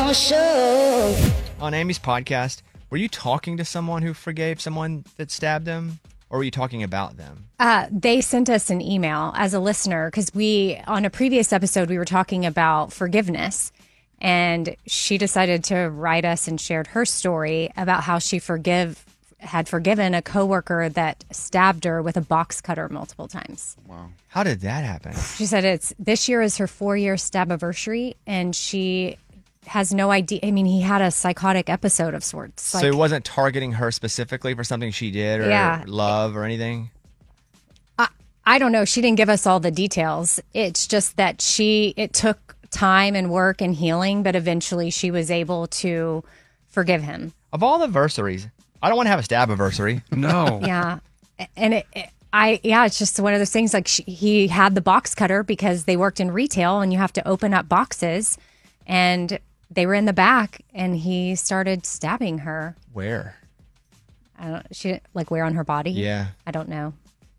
Bone Show. On Amy's podcast, were you talking to someone who forgave someone that stabbed them, or were you talking about them? They sent us an email as a listener because on a previous episode, we were talking about forgiveness. And she decided to write us and shared her story about how she had forgiven a coworker that stabbed her with a box cutter multiple times. Wow. How did that happen? She said this year is her 4-year stab-anniversary, and she has no idea. I mean, he had a psychotic episode of sorts. So he wasn't targeting her specifically for something she did or love or anything? I don't know. She didn't give us all the details. It's just that it took time and work and healing, but eventually she was able to forgive him. Of all the anniversaries, I don't want to have a stab anniversary. No. Yeah. And it's just one of those things, like he had the box cutter because they worked in retail and you have to open up boxes, and they were in the back and he started stabbing her. Where? Where on her body? Yeah. I don't know.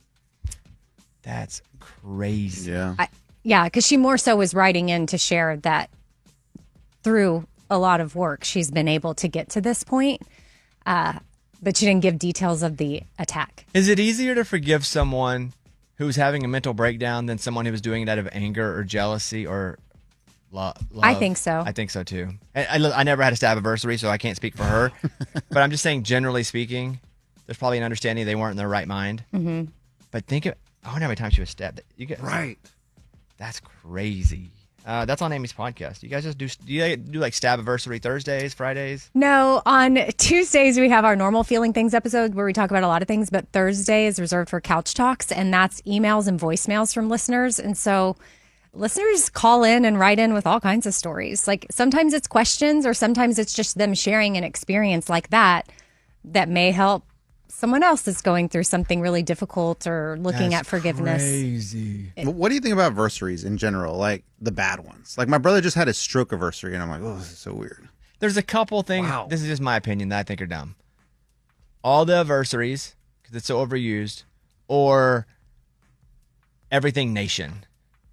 That's crazy. Yeah. Because she more so was writing in to share that through a lot of work, she's been able to get to this point. But she didn't give details of the attack. Is it easier to forgive someone who's having a mental breakdown than someone who was doing it out of anger or jealousy or love? I think so. I think so too. I never had a stab anniversary, so I can't speak for her. But I'm just saying, generally speaking, there's probably an understanding they weren't in their right mind. Mm-hmm. But I wonder how many times she was stabbed. Right. That's crazy. That's on Amy's podcast. You guys just do you do like stab anniversary Thursdays, Fridays? No, on Tuesdays we have our normal feeling things episode where we talk about a lot of things, but Thursday is reserved for couch talks, and that's emails and voicemails from listeners. And so listeners call in and write in with all kinds of stories. Like sometimes it's questions, or sometimes it's just them sharing an experience like that may help someone else that's going through something really difficult or looking at forgiveness. Crazy. What do you think about anniversaries in general, like the bad ones? Like my brother just had his stroke anniversary, and I'm like, oh, this is so weird. There's a couple things. Wow. This is just my opinion that I think are dumb. All the anniversaries, because it's so overused, or everything nation.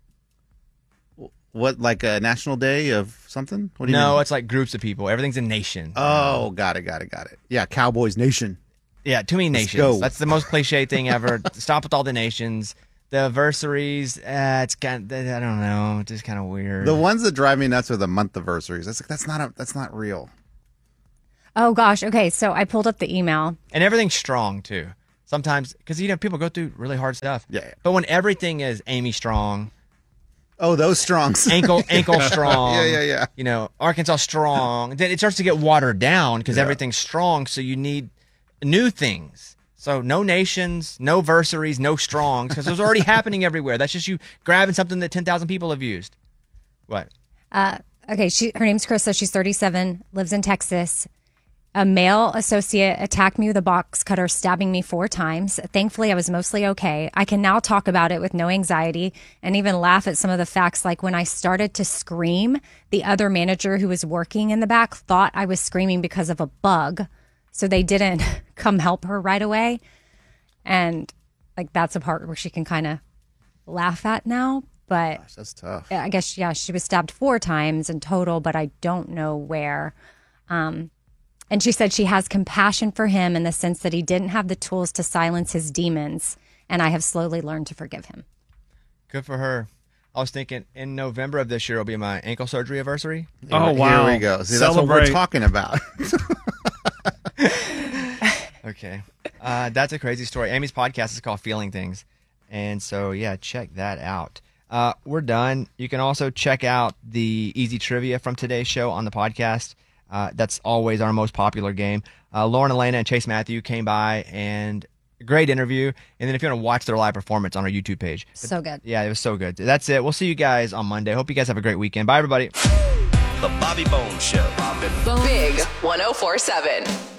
What, like a national day of something? What do you mean? No, it's like groups of people. Everything's a nation. Oh, got it. Yeah, Cowboys Nation. Yeah, too many nations. Go. That's the most cliche thing ever. Stop with all the nations. The anniversaries, it's kind of, I don't know, it's just kind of weird. The ones that drive me nuts are the month anniversaries. That's not real. Oh gosh. Okay, so I pulled up the email. And everything's strong too. Sometimes, because people go through really hard stuff. Yeah. But when everything is Amy strong. Oh, those strongs. Ankle strong. Yeah. Arkansas strong. Then it starts to get watered down because everything's strong. So you need new things. So no nations, no versaries, no strongs, because those are already happening everywhere. That's just you grabbing something that 10,000 people have used. What? Okay, her name's Krista. She's 37, lives in Texas. A male associate attacked me with a box cutter, stabbing me 4 times. Thankfully, I was mostly okay. I can now talk about it with no anxiety and even laugh at some of the facts. Like when I started to scream, the other manager who was working in the back thought I was screaming because of a bug. So they didn't come help her right away. And like that's a part where she can kind of laugh at now. But gosh, that's tough. I guess, she was stabbed 4 times in total, but I don't know where. And she said she has compassion for him in the sense that he didn't have the tools to silence his demons. And I have slowly learned to forgive him. Good for her. I was thinking in November of this year will be my ankle surgery anniversary. Oh, wow. Here we go. See, that's what we're talking about. Okay. That's a crazy story. Amy's podcast is called Feeling Things. And so, check that out. We're done. You can also check out the easy trivia from today's show on the podcast. That's always our most popular game. Lauren Elena and Chase Matthew came by, and great interview. And then if you want to watch their live performance on our YouTube page. So good. Yeah, it was so good. That's it. We'll see you guys on Monday. Hope you guys have a great weekend. Bye, everybody. The Bobby Bones Show. Big 104.7.